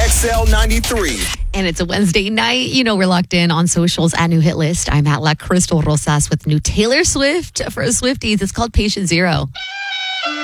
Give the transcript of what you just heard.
XL93. And it's a Wednesday night. You know, we're locked in on socials at New Hit List. I'm at La Crystal Rosas with new Taylor Swift for Swifties. It's called Patient Zero.